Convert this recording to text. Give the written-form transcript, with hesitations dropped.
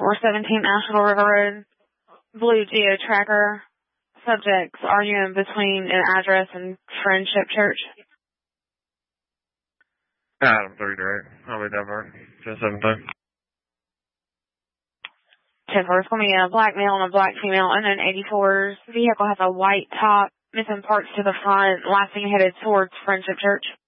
417 Asheville River Road, Blue Geo Tracker. Subjects arguing between an address and Friendship Church. Adam 3 direct. I'll be down there. 10-7-2. 10-4, it's going to be a black male and a black female, unknown 84's vehicle has a white top, missing parts to the front, last thing headed towards Friendship Church.